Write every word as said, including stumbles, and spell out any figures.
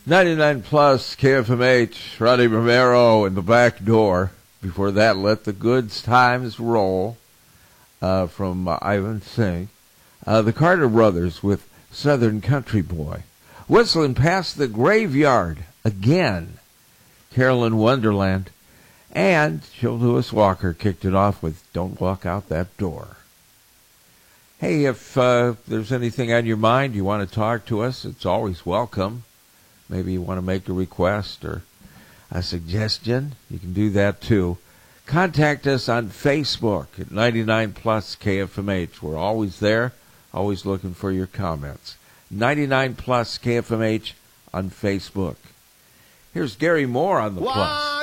ninety-nine plus K F M H, Rodney Romero in the back door. Before that, Let the Good Times Roll uh, from uh, Ivan Singh. Uh, the Carter Brothers with Southern Country Boy. Whistling Past the Graveyard again, Carolyn Wonderland. And Joe Louis Walker kicked it off with Don't Walk Out That Door. Hey, if uh, there's anything on your mind, you want to talk to us, it's always welcome. Maybe you want to make a request or a suggestion, you can do that too. Contact us on Facebook at ninety-nine plus K F M H. We're always there, always looking for your comments. ninety-nine plus K F M H on Facebook. Here's Gary Moore on the Why? plus.